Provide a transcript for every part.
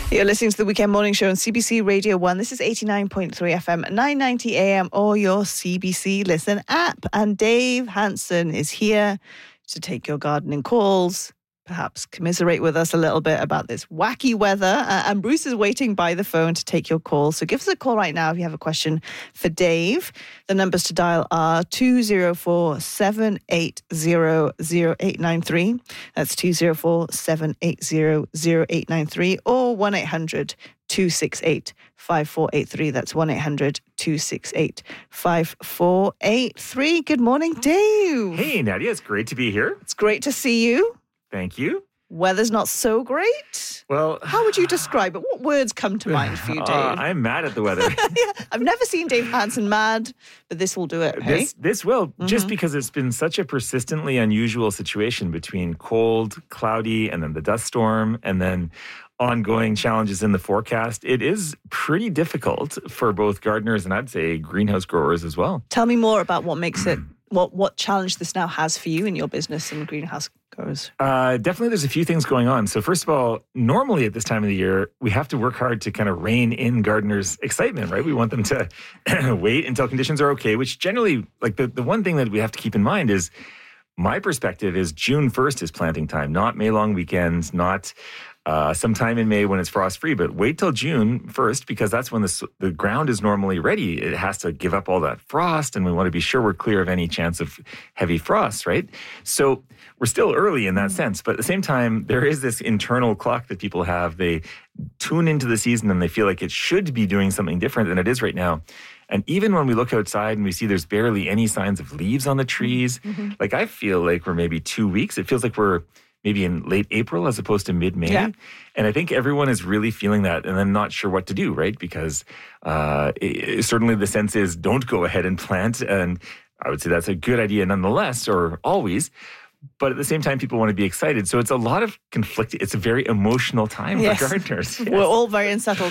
You're listening to the Weekend Morning Show on CBC Radio 1. This is 89.3 FM, 990 AM, or your CBC Listen app. And Dave Hanson is here to take your gardening calls, perhaps commiserate with us a little bit about this wacky weather. And Bruce is waiting by the phone to take your call. So give us a call right now if you have a question for Dave. The numbers to dial are 204-780-0893. That's 204-780-0893 or 1-800-268-5483. That's 1-800-268-5483. Good morning, Dave. Hey, Nadia. It's great to be here. It's great to see you. Thank you. Weather's not so great. Well, how would you describe it? What words come to mind for you, Dave? I'm mad at the weather. Yeah, I've never seen Dave Hanson mad, but this will do it. Hey? This will, just because it's been such a persistently unusual situation between cold, cloudy, and then the dust storm, and then ongoing challenges in the forecast. It is pretty difficult for both gardeners and I'd say greenhouse growers as well. Tell me more about what makes it, what challenge this now has for you in your business and greenhouse growers. Definitely there's a few things going on. So first of all, normally at this time of the year, we have to work hard to kind of rein in gardeners' excitement, right? We want them to wait until conditions are okay, which generally, like the one thing that we have to keep in mind is my perspective is June 1st is planting time, not May long weekends, not sometime in May when it's frost-free, but wait till June 1st because that's when the ground is normally ready. It has to give up all that frost, and we want to be sure we're clear of any chance of heavy frost, right? So we're still early in that sense, but at the same time, there is this internal clock that people have. They tune into the season and they feel like it should be doing something different than it is right now. And even when we look outside and we see there's barely any signs of leaves on the trees, like I feel like we're maybe 2 weeks. It feels like we're maybe in late April as opposed to mid-May. Yeah. And I think everyone is really feeling that and then not sure what to do, right? Because certainly the sense is don't go ahead and plant. And I would say that's a good idea nonetheless, or always. But at the same time, people want to be excited. So it's a lot of conflict. It's a very emotional time for gardeners. Yes. We're all very unsettled.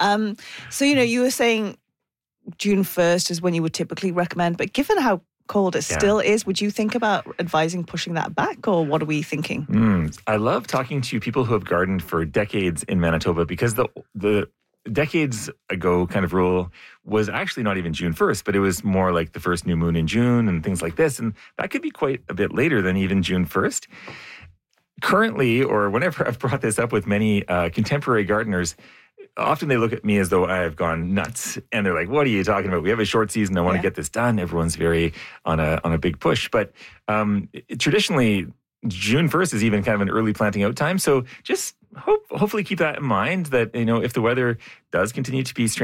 So, you were saying June 1st is when you would typically recommend, but given how cold it still is, would you think about advising pushing that back, or what are we thinking? I love talking to people who have gardened for decades in Manitoba because the decades ago kind of rule was actually not even June 1st, but it was more like the first new moon in June and things like this. And that could be quite a bit later than even June 1st. Currently, or whenever I've brought this up with many contemporary gardeners, often they look at me as though I have gone nuts. And they're like, what are you talking about? We have a short season. I want to get this done. Everyone's very on a big push. But traditionally, June 1st is even kind of an early planting out time. So just hopefully keep that in mind that, if the weather does continue to be strange,